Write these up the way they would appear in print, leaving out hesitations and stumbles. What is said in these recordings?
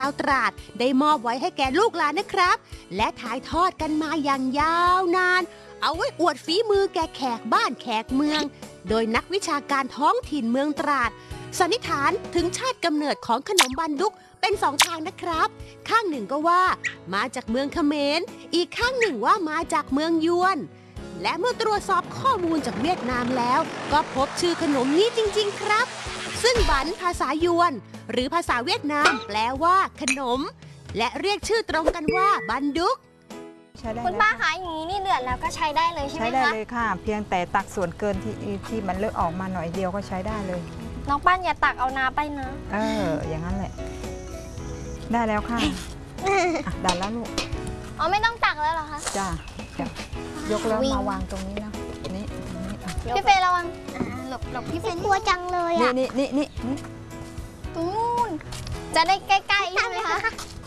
ชาวตราดได้มอบไว้ให้แก่ลูกหลานนะครับและถ่ายทอดกันมาอย่างยาวนานเอาไว้อวดฝีมือแก่แขกบ้านแขกเมืองโดยนักวิชาการท้องถิ่นเมืองตราดสันนิษฐานถึงชาติกำเนิดของขนมบันดุกเป็นสองทางนะครับข้างหนึ่งก็ว่ามาจากเมืองเขมรอีกข้างหนึ่งว่ามาจากเมืองยวนและเมื่อตรวจสอบข้อมูลจากเวียดนามแล้วก็พบชื่อขนมนี้จริงๆครับซึ่งบันภาษายวนหรือภาษาเวียดนามแปลว่าขนมและเรียกชื่อตรงกันว่าบันดุกคุณป้าคะอย่างนี้นี่เดือดแล้วก็ใช้ได้เลยใช่ไหมคะใช้ได้เลยค่ะเพียงแต่ตักส่วนเกินที่มันเลอะออกมาหน่อยเดียวก็ใช้ได้เลยน้องปั้นอย่าตักเอาน้ำไปนะอย่างนั้นแหละได้แล้วค่ะได้แล้วลูกอ๋อไม่ต้องตักแล้วเหรอคะจ้ายกแล้วมาวางตรงนี้นะนี่พี่เฟย์ระวังหลบพี่เฟย์กลัวจังเลยอ่ะนี่ตรงนู้นจะได้ใกล้ๆใช่ไหมคะ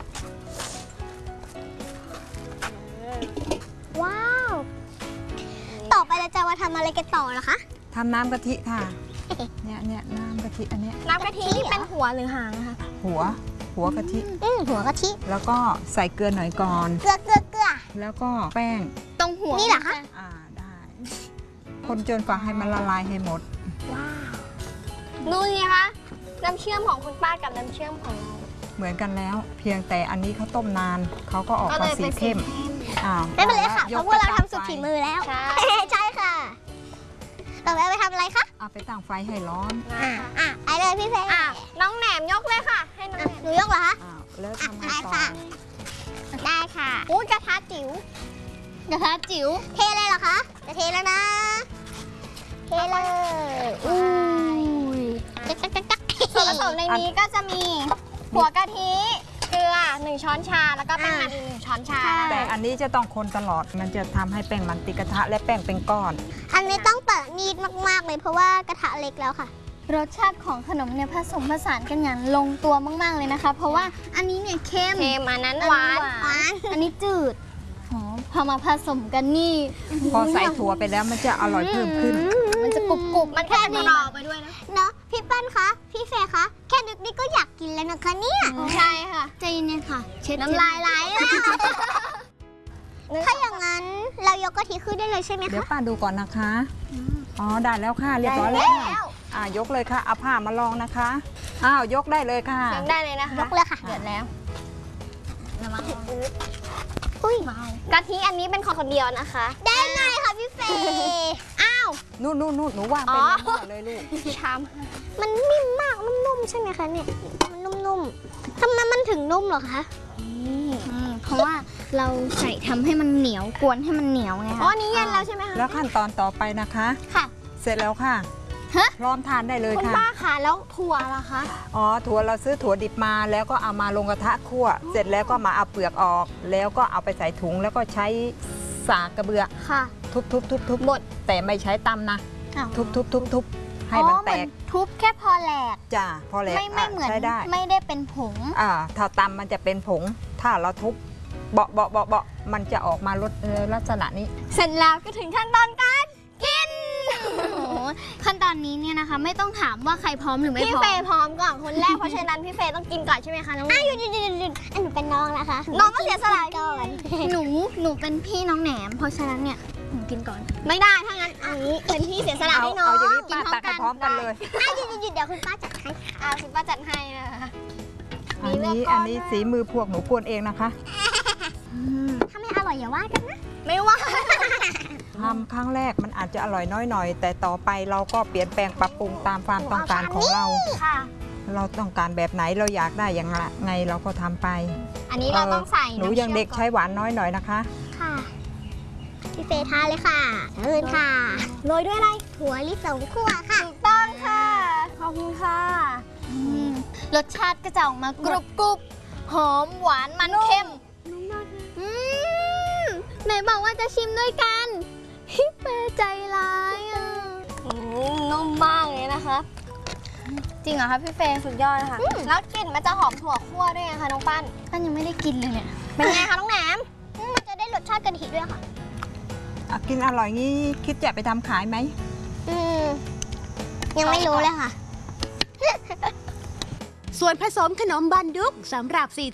ว้าวต่อไปเราจะมาทำอะไรกันต่อเหรอคะทำน้ำกะทิค่ะเนี่ยน้ำกะทิอันนี้น้ำกะทินี่เป็นหัวหรือหางคะหัวกะทิหัวกะทิแล้วก็ใส่เกลือหน่อยก่อนเกลือแล้วก็แป้งตรงหัวนี่เหรอคะได้คนจนกว่าให้มันละลายให้หมดว้าวดูสิคะน้ำเชื่อมของคุณป้ากับน้ำเชื่อมของเราเหมือนกันแล้วเพียงแต่อันนี้เขาต้มนานเขาก็ออกมาสีเข้มไม่เป็นไรค่ะเพราะว่าเราทำสุดฝีมือแล้วใช่ค่ะต่อไปไปทำอะไรคะเอาไปตั้งไฟให้ร้อนไปเลยพี่เพย์น้องแหนมยกเลยค่ะให้น้องหนูยกเหรอคะแล้วทำไงต่อได้ค่ะอุ้ยกระทะจิ๋วเทเลยเหรอคะจะเทแล้วนะเทเลยส่วนผสมในนี้ก็จะมีหัวกะทิเกลือ1 ช้อนชาแล้วก็แป้งมันอีก1 ช้อนชาแต่อันนี้จะต้องคนตลอดมันจะทำให้แป้งมันติดกระทะและแป้งเป็นก้อนอันนี้ต้องเปิดนีดมากๆเลยเพราะว่ากระทะเล็กแล้วค่ะรสชาติของขนมเนี่ยผสมผสานกันอย่างลงตัวมากๆเลยนะคะเพราะว่าอันนี้เนี่ยเค็มอันนั้นหวานอันนี้จืดพอมาผสมกันนี่พอใส่ถั่วไปแล้วมันจะอร่อยเพิ่มขึ้นมันจะกรุบมันแค่กรอบไปด้วยนะเนาะพี่ปั้นคะพี่เฟย์คะแค่นึกนี่ก็อยากกินแล้วนะคะเนี่ยใช่ค่ะใจเย็นๆค่ะเช็ดน้ำลายไหลถ้าอย่างนั้นเรายกกะทิขึ้นได้เลยใช่ไหมคะเดี๋ยวป้าดูก่อนนะคะได้แล้วค่ะเรียบร้อยแล้วยกเลยค่ะเอาผ้ามาลองนะคะยกได้เลยค่ะยกได้เลยนะคะยกเลยค่ะเดือดแล้วกะทิอันนี้เป็นของคนเดียวนะคะได้ไงคะพี่เฟย์นู่นหนูวางเป็นหม้อเลยลูกชามมันนิ่มมากนุ่มๆใช่ไหมคะเนี่ยมันนุ่มๆทำไมมันถึงนุ่มหรอคะเพราะว่าเราใส่ทำให้มันเหนียวกวนให้มันเหนียวไงคะอ๋อนี้เย็นแล้วใช่ไหมคะแล้วขั้นตอนต่อไปนะคะค่ะเสร็จแล้วค่ะพร้อมทานได้เลยค่ะคุณป้าค่ะแล้วถั่วล่ะคะถั่วเราซื้อถั่วดิบมาแล้วก็เอามาลงกระทะคั่วเสร็จแล้วก็มาเอาเปลือกออกแล้วก็เอาไปใส่ถุงแล้วก็ใช้สากกระเบือค่ะทุบหมดแต่ไม่ใช้ตำนะทุบให้มันแตกทุบแค่พอแหลกจ้าพอแหลกไม่เหมือนไม่ได้เป็นผงถ้าตำมันจะเป็นผงถ้าเราทุบเบามันจะออกมารสลักษณะนี้เสร็จแล้วก็ถึงขั้นตอนการกินขั้นตอนนี้เนี่ยนะคะไม่ต้องถามว่าใครพร้อมหรือไม่พร้อมพี่เฟย์พร้อมก่อนคนแรกเพราะฉะนั้นพี่เฟย์ต้องกินก่อนใช่ไหมคะน้องหยุดหนูเป็นน้องนะคะน้องต้องเสียสละก่อนหนูเป็นพี่น้องแหนมเพราะฉะนั้นเนี่ยหนูกินก่อนไม่ได้ถ้างั้นอันนี้เป็นพี่เสียสละให้น้องอย่างนี้ป้าตักให้พร้อมกันเลยหยุดเดี๋ยวคุณป้าจัดให้คุณป้าจัดให้นะคะอันนี้สีมือพวกหนูกวนเองนะคะถ้าไม่อร่อยอย่าว่ากันนะไม่ว่าทำครั้งแรกมันอาจจะอร่อยน้อยหน่อยแต่ต่อไปเราก็เปลี่ยนแปลงปรับปรุงตามความต้องการของเราเราต้องการแบบไหนเราอยากได้อย่างไงเราก็ทำไปอันนี้เราต้องใส่หนูยังเด็กใช้หวานน้อยหน่อยนะคะค่ะพี่เฟย์ทานเลยค่ะเชิญค่ะโรยด้วยอะไรถั่วลิสงคั่วค่ะถูกต้องค่ะขอบคุณค่ะรสชาติก็จะออกมากรุบหอมหวานมันเค็มไหนบอกว่าจะชิมด้วยกันพี่เฟย์ใจร้ายนุ่มมากเลยนะคะจริงเหรอคะพี่เฟย์สุดยอดค่ะแล้วกลิ่นมันจะหอมถั่วคั่วด้วยไงคะน้องปั้นยังไม่ได้กินเลยเนี่ยเป็นไงคะน้องแหนมมันจะได้รสชาติกะทิด้วยค่ะกินอร่อยงี้คิดจะไปทำขายไหมยังไม่รู้เลยค่ะส่วนผสมขนมบันดุกสำหรับ